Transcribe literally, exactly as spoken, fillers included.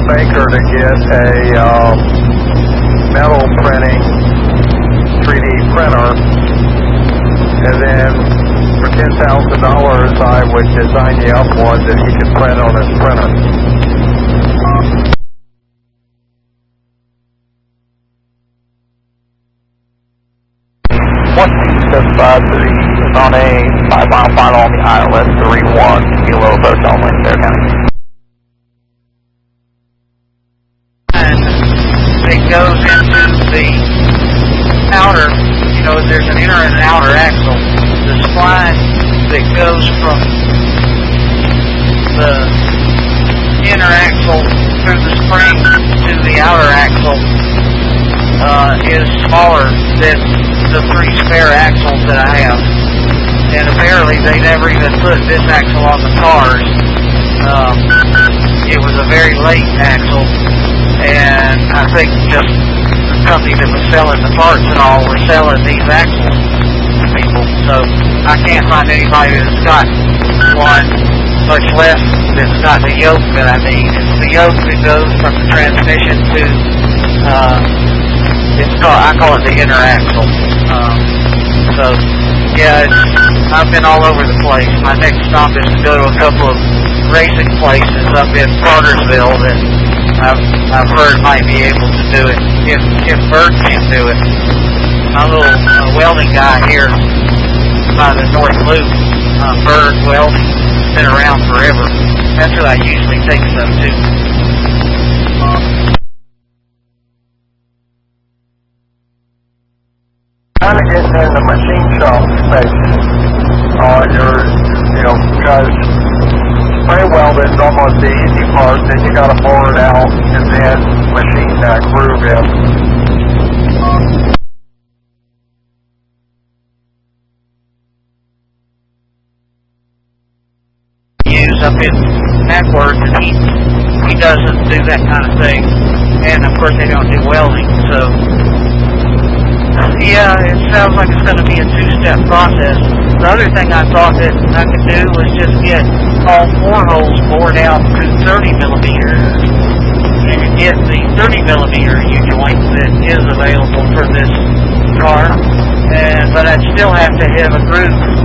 maker to get a uh, metal printing three D printer, and then for ten thousand dollars I would design you up one that he could print on his printer. one two seven five three is on a five mile final on the I L S three one, Kilo approach only, Bear County. And it goes into the outer, you know, there's an inner and an outer axle. The spline that goes from the inner axle through the spring to the outer axle uh, is smaller than the three spare axles that I have. And apparently they never even put this axle on the cars. Um, it was a very late axle, and I think just the company that was selling the parts and all were selling these axles to people. So I can't find anybody that's got one, much less that's got the yoke that I need. It's the yoke that goes from the transmission to, uh, it's called, I call it the inner axle. Um, so, yeah, it's, I've been all over the place. My next stop is to go to a couple of racing places up in Cartersville that I've, I've heard might be able to do it. If, if Bert can do it. My little uh, welding guy here by the North Loop, uh, Bird Welding, been around forever. That's who I usually take stuff to. Kind of getting in the machine shop space. Uh, you're, you know, because spray welding is almost the easy part, then you got to bore it out and then machine that groove in. Use up in Mackworth, and he, he doesn't do that kind of thing. And of course they don't do welding, so yeah, it sounds like it's going to be a two-step process. The other thing I thought that I could do was just get all four holes bored out to thirty millimeter. You can get the thirty millimeter U-joint that is available for this car, and but I'd still have to have a groove